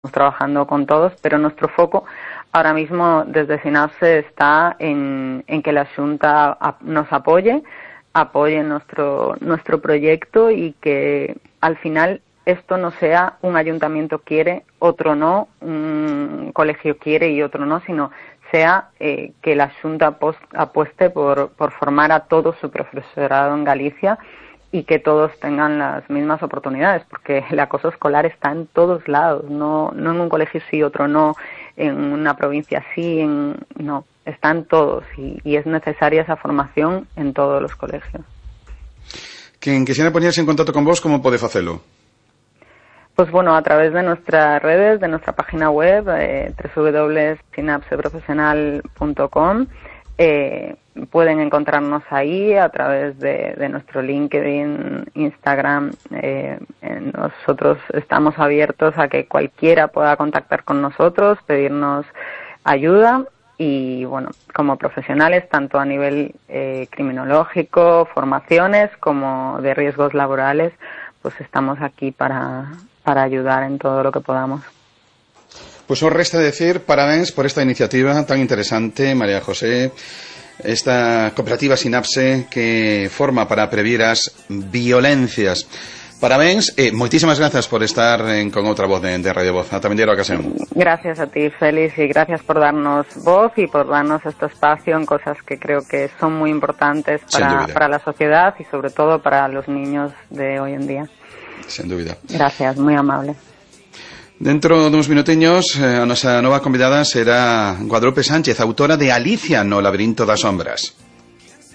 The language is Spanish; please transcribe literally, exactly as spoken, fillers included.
trabajando con todos, pero nuestro foco ahora mismo desde Sinapse está en, en que la Xunta nos apoye, apoye nuestro, nuestro proyecto y que al final esto no sea un ayuntamiento quiere, otro no, un colegio quiere y otro no, sino sea eh, que la Xunta apueste por, por formar a todo su profesorado en Galicia y que todos tengan las mismas oportunidades, porque el acoso escolar está en todos lados, no, no en un colegio sí, otro no, en una provincia sí, en, no, están todos y, y es necesaria esa formación en todos los colegios. Quien quisiera ponerse en contacto con vos, ¿cómo puede hacerlo? Pues bueno, a través de nuestras redes, de nuestra página web, eh, doble u doble u doble u punto sinapse profesional punto com. Eh, pueden encontrarnos ahí a través de, de nuestro LinkedIn, Instagram. Eh, nosotros estamos abiertos a que cualquiera pueda contactar con nosotros, pedirnos ayuda y, bueno, como profesionales, tanto a nivel eh, criminológico, formaciones, como de riesgos laborales, pues estamos aquí para, para ayudar en todo lo que podamos. Pues os resta decir parabéns por esta iniciativa tan interesante, María José, esta cooperativa Sinapse que forma para prevenir as violencias. Parabéns e moitísimas grazas por estar en, con outra voz de, de Radio Voz. Ata vindeira ocasión. Gracias a ti, Félix, y gracias por darnos voz y por darnos este espacio en cosas que creo que son muy importantes para, para la sociedad y sobre todo para los niños de hoy en día. Sen dúbida. Gracias, muy amable. Dentro duns minutiños, a nosa nova convidada será Guadalupe Sánchez, autora de Alicia no laberinto das sombras.